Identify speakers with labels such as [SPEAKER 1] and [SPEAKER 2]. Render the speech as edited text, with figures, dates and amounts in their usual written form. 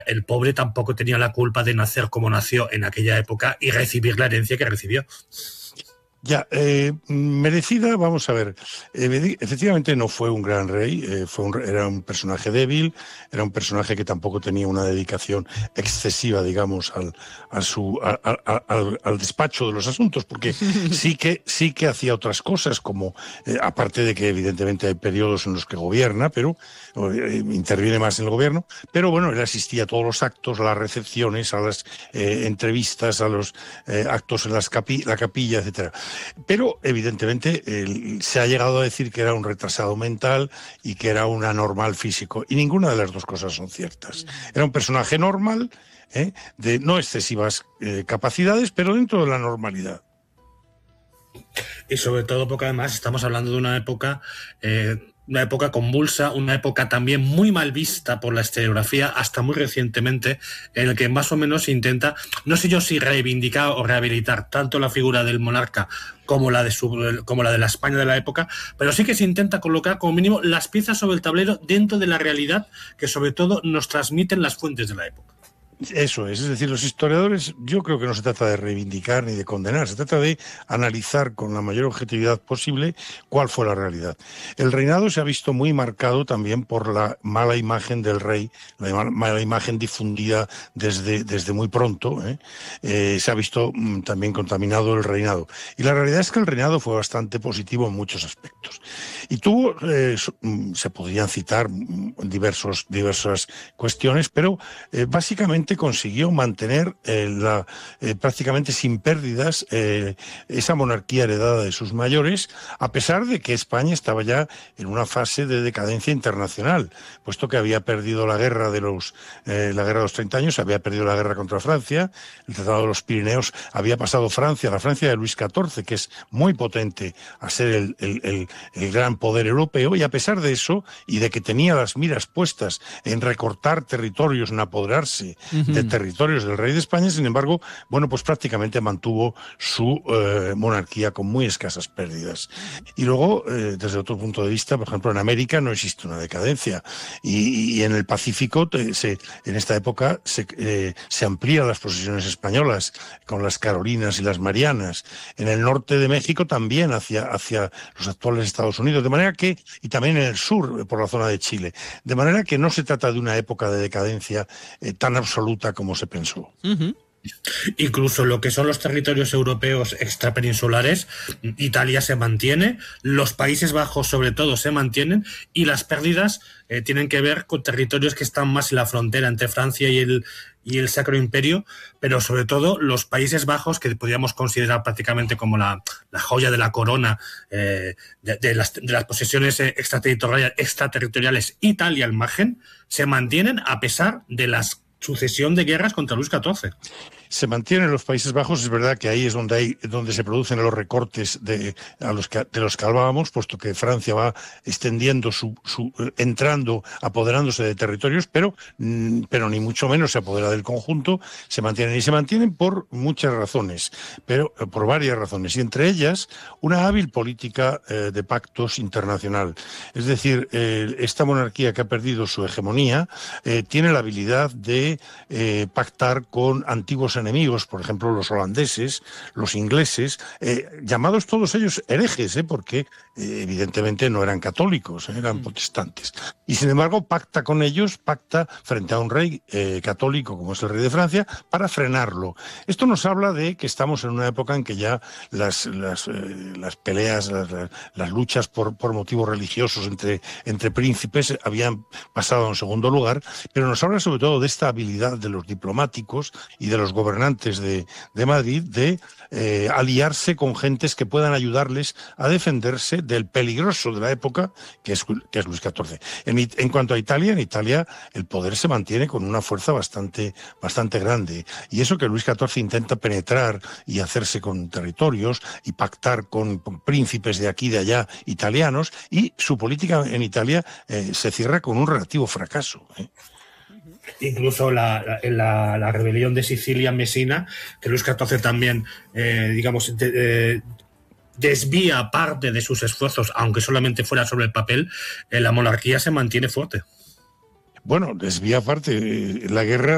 [SPEAKER 1] el pobre tampoco tenía la culpa de nacer como nació en aquella época y recibir la herencia que recibió.
[SPEAKER 2] Ya, merecida, vamos a ver. Efectivamente no fue un gran rey, era un personaje débil, era un personaje que tampoco tenía una dedicación excesiva, digamos, al despacho de los asuntos, porque sí que hacía otras cosas, como aparte de que evidentemente hay periodos en los que gobierna, pero interviene más en el gobierno, pero bueno, él asistía a todos los actos, a las recepciones, a las entrevistas, a los actos en la capilla, etcétera. Pero, evidentemente, se ha llegado a decir que era un retrasado mental y que era un anormal físico. Y ninguna de las dos cosas son ciertas. Era un personaje normal, de no excesivas capacidades, pero dentro de la normalidad.
[SPEAKER 1] Y sobre todo porque además estamos hablando de una época convulsa, una época también muy mal vista por la historiografía, hasta muy recientemente, en el que más o menos se intenta, no sé yo si reivindicar o rehabilitar tanto la figura del monarca como la de la España de la época, pero sí que se intenta colocar como mínimo las piezas sobre el tablero dentro de la realidad que sobre todo nos transmiten las fuentes de la época.
[SPEAKER 2] Eso es decir, los historiadores, yo creo que no se trata de reivindicar ni de condenar, se trata de analizar con la mayor objetividad posible cuál fue la realidad. El reinado se ha visto muy marcado también por la mala imagen del rey, la mala imagen difundida desde muy pronto, se ha visto también contaminado el reinado. Y la realidad es que el reinado fue bastante positivo en muchos aspectos. Y tuvo, se podrían citar diversas cuestiones, pero básicamente consiguió mantener prácticamente sin pérdidas esa monarquía heredada de sus mayores, a pesar de que España estaba ya en una fase de decadencia internacional, puesto que había perdido la guerra de los 30 años, había perdido la guerra contra Francia, el Tratado de los Pirineos, había pasado la Francia de Luis XIV, que es muy potente, a ser el gran poder europeo, y a pesar de eso, y de que tenía las miras puestas en recortar territorios, en apoderarse de territorios del rey de España, sin embargo, bueno, pues prácticamente mantuvo su monarquía con muy escasas pérdidas. Y luego, desde otro punto de vista, por ejemplo, en América no existe una decadencia, y en el Pacífico, en esta época, se amplían las posesiones españolas con las Carolinas y las Marianas. En el norte de México también hacia los actuales Estados Unidos, de manera que, y también en el sur, por la zona de Chile, de manera que no se trata de una época de decadencia tan absoluta como se pensó.
[SPEAKER 1] Incluso lo que son los territorios europeos extrapeninsulares, Italia se mantiene, los Países Bajos sobre todo se mantienen, y las pérdidas tienen que ver con territorios que están más en la frontera entre Francia y el Sacro Imperio, pero sobre todo los Países Bajos, que podríamos considerar prácticamente como la joya de la corona de las posesiones extraterritoriales, Italia al margen, se mantienen a pesar de la sucesión de guerras contra Luis XIV.
[SPEAKER 2] Se mantienen los Países Bajos, es verdad que ahí es donde se producen los recortes de los que hablábamos, puesto que Francia va extendiendo apoderándose de territorios, pero ni mucho menos se apodera del conjunto, se mantienen por muchas razones, pero por varias razones, y entre ellas una hábil política de pactos internacional. Es decir, esta monarquía que ha perdido su hegemonía tiene la habilidad de pactar con antiguos enemigos, por ejemplo los holandeses, los ingleses, llamados todos ellos herejes, porque evidentemente no eran católicos, eran protestantes. Y sin embargo pacta con ellos, pacta frente a un rey católico como es el rey de Francia, para frenarlo. Esto nos habla de que estamos en una época en que ya las peleas, las luchas por motivos religiosos entre príncipes habían pasado a un segundo lugar, pero nos habla sobre todo de esta habilidad de los diplomáticos y de los gobernantes de Madrid de aliarse con gentes que puedan ayudarles a defenderse del peligroso de la época, que es Luis XIV. En cuanto a Italia, en Italia el poder se mantiene con una fuerza bastante grande, y eso que Luis XIV intenta penetrar y hacerse con territorios y pactar con príncipes de aquí y de allá italianos, y su política en Italia se cierra con un relativo fracaso.
[SPEAKER 1] Incluso la rebelión de Sicilia en Mesina, que Luis XIV también, desvía parte de sus esfuerzos, aunque solamente fuera sobre el papel, la monarquía se mantiene fuerte.
[SPEAKER 2] Bueno, desvía parte. La guerra